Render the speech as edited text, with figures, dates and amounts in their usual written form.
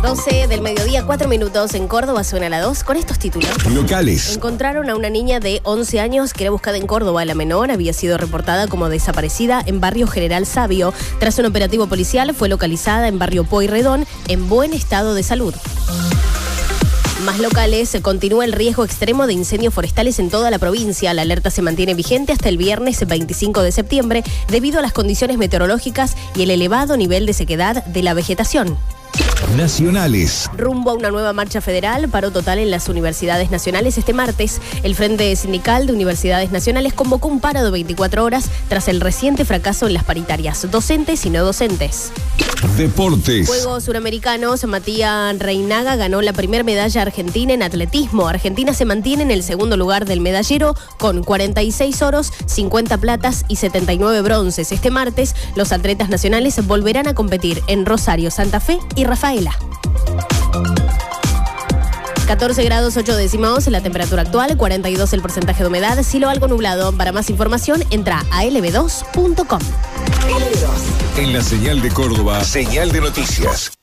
12 del mediodía, 4 minutos en Córdoba, suena la 2 con estos títulos. Locales. Encontraron a una niña de 11 años que era buscada en Córdoba. La menor había sido reportada como desaparecida en barrio General Sabio. Tras un operativo policial fue localizada en barrio Pueyrredón en buen estado de salud. Más locales, continúa el riesgo extremo de incendios forestales en toda la provincia. La alerta se mantiene vigente hasta el viernes 25 de septiembre debido a las condiciones meteorológicas y el elevado nivel de sequedad de la vegetación. Nacionales. Rumbo a una nueva marcha federal, paro total en las universidades nacionales este martes. El Frente Sindical de Universidades Nacionales convocó un paro de 24 horas tras el reciente fracaso en las paritarias, docentes y no docentes. Deportes. Juegos Suramericanos, Matías Reinaga ganó la primera medalla argentina en atletismo. Argentina se mantiene en el segundo lugar del medallero con 46 oros, 50 platas y 79 bronces. Este martes, los atletas nacionales volverán a competir en Rosario, Santa Fe y Rafaela. 14 grados 8 décimos la temperatura actual, 42 el porcentaje de humedad, cielo algo nublado. Para más información, entra a lb2.com. En la señal de Córdoba, señal de noticias.